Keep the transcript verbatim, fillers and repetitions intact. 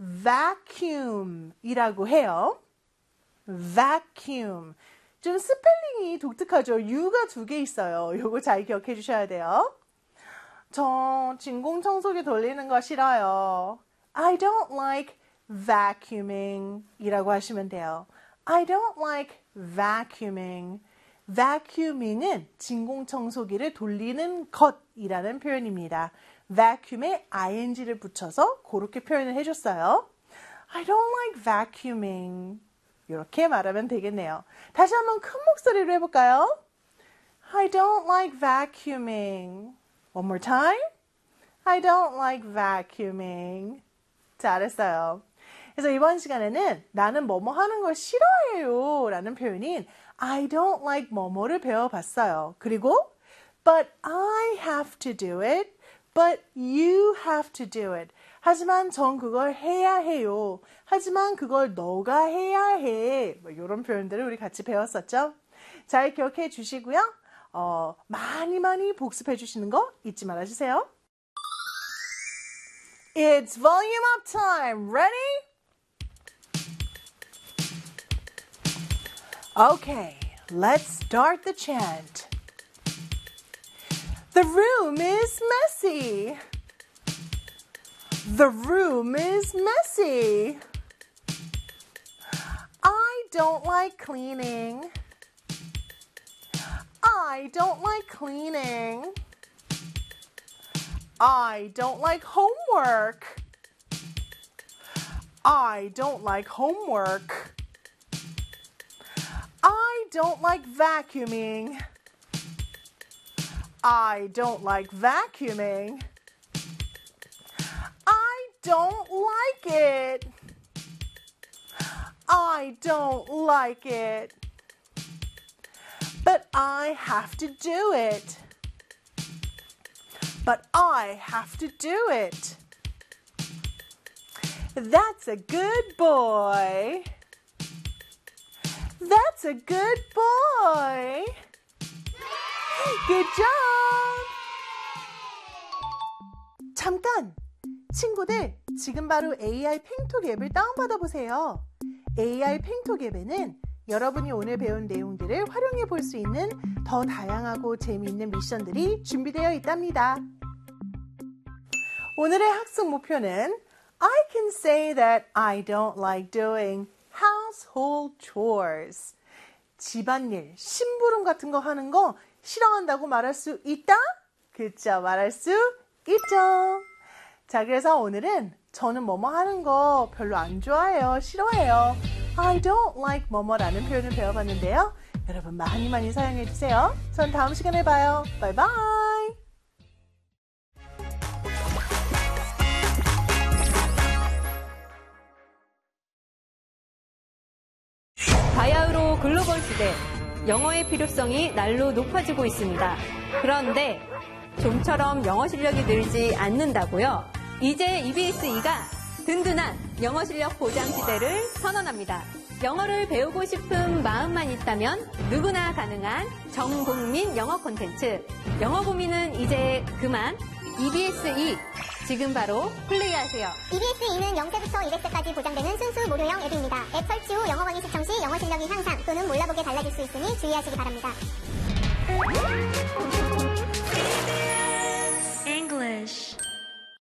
vacuum이라고 해요. vacuum. 좀 스펠링이 독특하죠. U가 두 개 있어요. 요거 잘 기억해 주셔야 돼요. 저 진공청소기 돌리는 거 싫어요. I don't like vacuuming 이라고 하시면 돼요. I don't like vacuuming. vacuuming은 진공청소기를 돌리는 것이라는 표현입니다. vacuum에 ing를 붙여서 그렇게 표현을 해줬어요. I don't like vacuuming. 이렇게 말하면 되겠네요. 다시 한번 큰 목소리로 해볼까요? I don't like vacuuming. One more time. I don't like vacuuming. 잘했어요. 그래서 이번 시간에는 나는 뭐뭐 하는 걸 싫어해요 라는 표현인 I don't like 뭐뭐를 배워봤어요. 그리고 But I have to do it. But you have to do it. 하지만 전 그걸 해야 해요. 하지만 그걸 너가 해야 해. 뭐 이런 표현들을 우리 같이 배웠었죠. 잘 기억해 주시고요. 어, 많이 많이 복습해 주시는 거 잊지 말아주세요. It's volume up time. Ready? Okay, let's start the chant. The room is messy. The room is messy. I don't like cleaning. I don't like cleaning. I don't like homework. I don't like homework. I don't like vacuuming. I don't like vacuuming. I don't like it. I don't like it. But I have to do it. But I have to do it. That's a good boy. That's a good boy. Good job. 잠깐! 친구들, 지금 바로 에이아이 팽톡 앱을 다운받아 보세요. 에이아이 팽톡 앱에는 여러분이 오늘 배운 내용들을 활용해 볼 수 있는 더 다양하고 재미있는 미션들이 준비되어 있답니다. 오늘의 학습 목표는 I can say that I don't like doing household chores. 집안일, 심부름 같은 거 하는 거 싫어한다고 말할 수 있다? 그쵸, 말할 수 있죠. 자, 그래서 오늘은 저는 뭐뭐 하는 거 별로 안 좋아해요. 싫어해요. I don't like 뭐뭐라는 표현을 배워봤는데요. 여러분 많이 많이 사용해주세요. 전 다음 시간에 봐요. 바이바이. 바야흐로 글로벌 시대, 영어의 필요성이 날로 높아지고 있습니다. 그런데 좀처럼 영어 실력이 늘지 않는다고요? 이제 이비에스이가 든든한 영어 실력 보장 시대를 선언합니다. 영어를 배우고 싶은 마음만 있다면 누구나 가능한 전국민 영어 콘텐츠. 영어 고민은 이제 그만. 이비에스이 지금 바로 플레이하세요. 이비에스이는 영 세부터 이백 세까지 보장되는 순수 무료형 앱입니다. 앱 설치 후 영어 강의 시청 시 영어 실력이 향상 또는 몰라보게 달라질 수 있으니 주의하시기 바랍니다.